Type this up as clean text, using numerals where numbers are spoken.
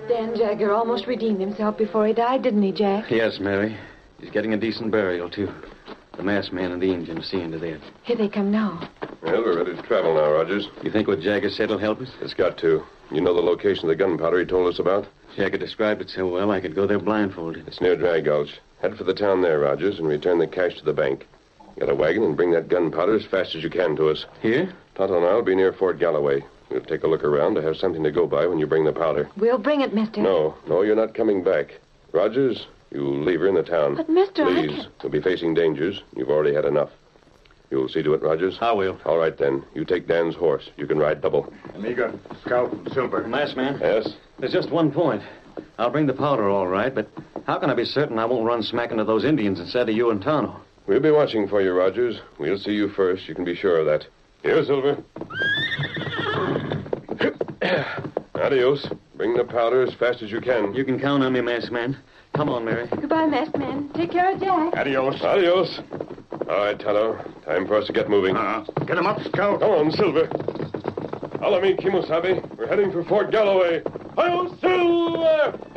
Dan Jagger almost redeemed himself before he died, didn't he, Jack? Yes, Mary. He's getting a decent burial, too. The masked man and the Indian are seeing to that. Here they come now. Well, we're ready to travel now, Rogers. You think what Jagger said will help us? It's got to. You know the location of the gunpowder he told us about? Jagger described it so well I could go there blindfolded. It's near Dry Gulch. Head for the town there, Rogers, and return the cash to the bank. Get a wagon and bring that gunpowder as fast as you can to us. Here? Tonto and I'll be near Fort Galloway. We'll take a look around to have something to go by when you bring the powder. We'll bring it, mister. No, you're not coming back. Rogers, you leave her in the town. But, mister, I Please, can't... you'll be facing dangers. You've already had enough. You'll see to it, Rogers? I will. All right, then. You take Dan's horse. You can ride double. Amiga, Scout, and Silver. Masked man. Yes? There's just one point. I'll bring the powder all right, but how can I be certain I won't run smack into those Indians instead of you and Tonto? We'll be watching for you, Rogers. We'll see you first. You can be sure of that. Here, Silver. Adios. Bring the powder as fast as you can. You can count on me, masked man. Come on, Mary. Goodbye, masked man. Take care of Jack. Adios. Adios. All right, Tonto. Time for us to get moving. Get him up, Scout. Come on, Silver. Follow me, Kimosabe. We're heading for Fort Galloway. Hi-yo, Silver!